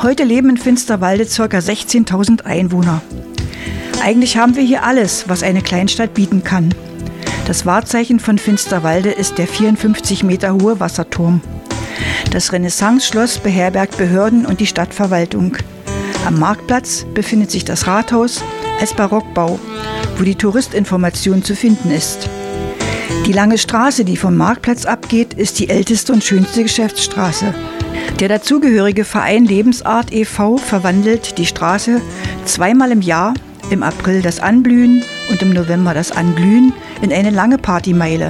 Heute leben in Finsterwalde ca. 16.000 Einwohner. Eigentlich haben wir hier alles, was eine Kleinstadt bieten kann. Das Wahrzeichen von Finsterwalde ist der 54 Meter hohe Wasserturm. Das Renaissance-Schloss beherbergt Behörden und die Stadtverwaltung. Am Marktplatz befindet sich das Rathaus als Barockbau, wo die Touristinformation zu finden ist. Die lange Straße, die vom Marktplatz abgeht, ist die älteste und schönste Geschäftsstraße. Der dazugehörige Verein Lebensart e.V. verwandelt die Straße zweimal im Jahr, im April das Anblühen und im November das Anglühen, in eine lange Partymeile.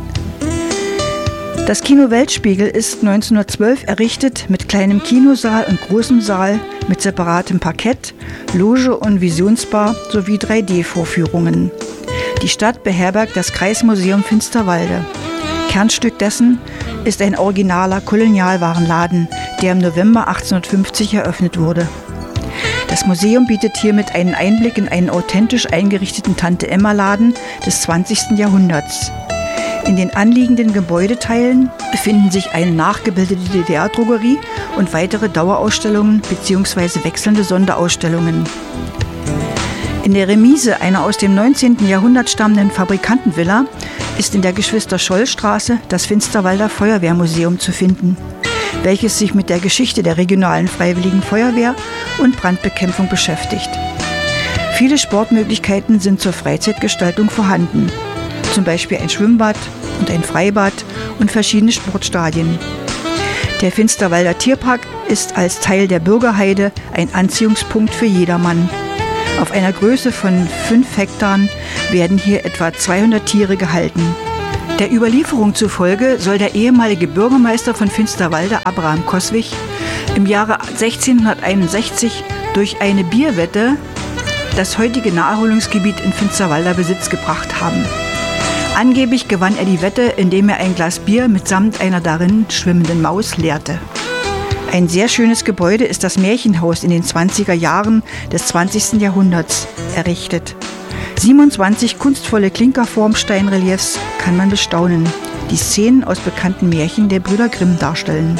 Das Kino Weltspiegel ist 1912 errichtet mit kleinem Kinosaal und großem Saal mit separatem Parkett, Loge und Visionsbar sowie 3D-Vorführungen. Die Stadt beherbergt das Kreismuseum Finsterwalde. Kernstück dessen ist ein originaler Kolonialwarenladen, der im November 1850 eröffnet wurde. Das Museum bietet hiermit einen Einblick in einen authentisch eingerichteten Tante-Emma-Laden des 20. Jahrhunderts. In den anliegenden Gebäudeteilen befinden sich eine nachgebildete DDR-Drogerie und weitere Dauerausstellungen bzw. wechselnde Sonderausstellungen. In der Remise einer aus dem 19. Jahrhundert stammenden Fabrikantenvilla ist in der Geschwister-Scholl-Straße das Finsterwalder Feuerwehrmuseum zu finden, welches sich mit der Geschichte der regionalen Freiwilligen Feuerwehr und Brandbekämpfung beschäftigt. Viele Sportmöglichkeiten sind zur Freizeitgestaltung vorhanden, zum Beispiel ein Schwimmbad und ein Freibad und verschiedene Sportstadien. Der Finsterwalder Tierpark ist als Teil der Bürgerheide ein Anziehungspunkt für jedermann. Auf einer Größe von 5 Hektaren werden hier etwa 200 Tiere gehalten. Der Überlieferung zufolge soll der ehemalige Bürgermeister von Finsterwalde, Abraham Coswig, im Jahre 1661 durch eine Bierwette das heutige Naherholungsgebiet in Finsterwalder Besitz gebracht haben. Angeblich gewann er die Wette, indem er ein Glas Bier mitsamt einer darin schwimmenden Maus leerte. Ein sehr schönes Gebäude ist das Märchenhaus in den 20er Jahren des 20. Jahrhunderts errichtet. 27 kunstvolle Klinkerformsteinreliefs kann man bestaunen, die Szenen aus bekannten Märchen der Brüder Grimm darstellen.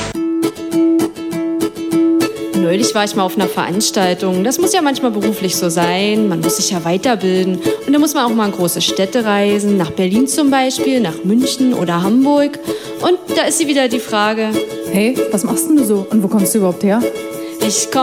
Neulich war ich mal auf einer Veranstaltung. Das muss ja manchmal beruflich so sein. Man muss sich ja weiterbilden. Und da muss man auch mal in große Städte reisen. Nach Berlin zum Beispiel, nach München oder Hamburg. Und da ist sie wieder die Frage: Hey, was machst denn du so? Und wo kommst du überhaupt her? Ich komme